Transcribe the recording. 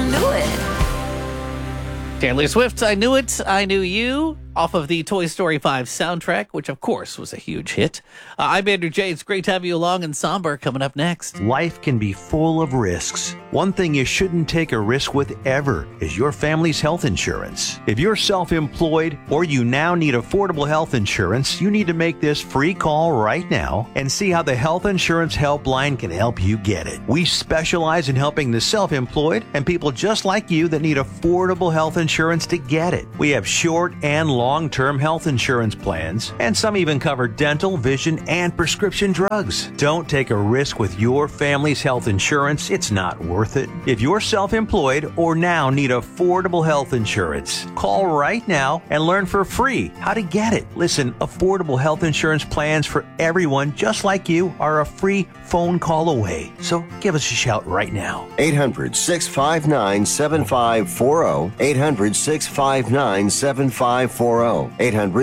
I knew it. Taylor Swift, I Knew It, I Knew You, off of the Toy Story 5 soundtrack, which of course was a huge hit. I'm Andrew J. It's great to have you along, and Somber coming up next. Life can be full of risks. One thing you shouldn't take a risk with ever is your family's health insurance. If you're self-employed or you now need affordable health insurance, you need to make this free call right now and see how the Health Insurance Helpline can help you get it. We specialize in helping the self-employed and people just like you that need affordable health insurance to get it. We have short and long-term health insurance plans, and some even cover dental, vision, and prescription drugs. Don't take a risk with your family's health insurance. It's not worth it. If you're self-employed or now need affordable health insurance, call right now and learn for free how to get it. Listen, affordable health insurance plans for everyone just like you are a free phone call away. So give us a shout right now. 800-659-7540. 800-659-7540. 800